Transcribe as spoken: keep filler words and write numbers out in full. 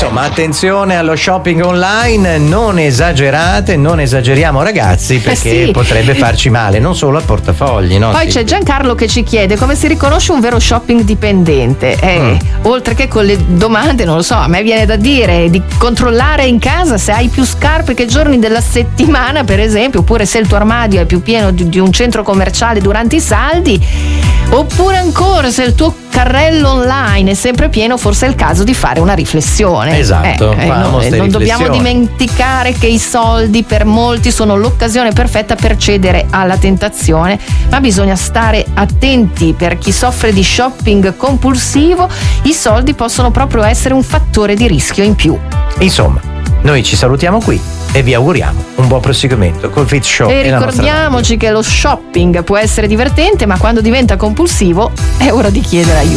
Insomma, attenzione allo shopping online, non esagerate, non esageriamo ragazzi, perché Eh sì. potrebbe farci male, non solo al portafogli, no? Poi Sì. c'è Giancarlo che ci chiede come si riconosce un vero shopping dipendente. Eh, Mm. Oltre che con le domande, non lo so, a me viene da dire di controllare in casa se hai più scarpe che giorni della settimana, per esempio, oppure se il tuo armadio è più pieno di, di un centro commerciale durante i saldi, oppure ancora se il tuo carrello online è sempre pieno, forse è il caso di fare una riflessione. Esatto, Eh, eh, famo no, ste non dobbiamo riflessioni. dimenticare che i soldi per molti sono l'occasione perfetta per cedere alla tentazione, ma bisogna stare attenti. Per chi soffre di shopping compulsivo, i soldi possono proprio essere un fattore di rischio in più. Insomma, noi ci salutiamo qui e vi auguriamo un buon proseguimento col Fitz Show. E la nostra ricordiamoci che lo shopping può essere divertente, ma quando diventa compulsivo è ora di chiedere aiuto.